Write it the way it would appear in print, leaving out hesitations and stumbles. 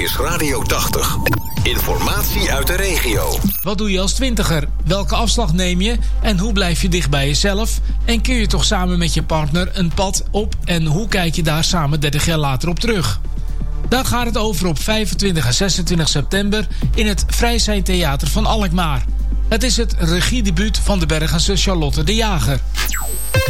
is Radio 80. Informatie uit de regio. Wat doe je als twintiger? Welke afslag neem je? En hoe blijf je dicht bij jezelf? En kun je toch samen met je partner een pad op? En hoe kijk je daar samen 30 jaar later op terug? Daar gaat het over op 25 en 26 september in het Vrijzijn Theater van Alkmaar. Het is het regiedebuut van de Bergense Charlotte de Jager.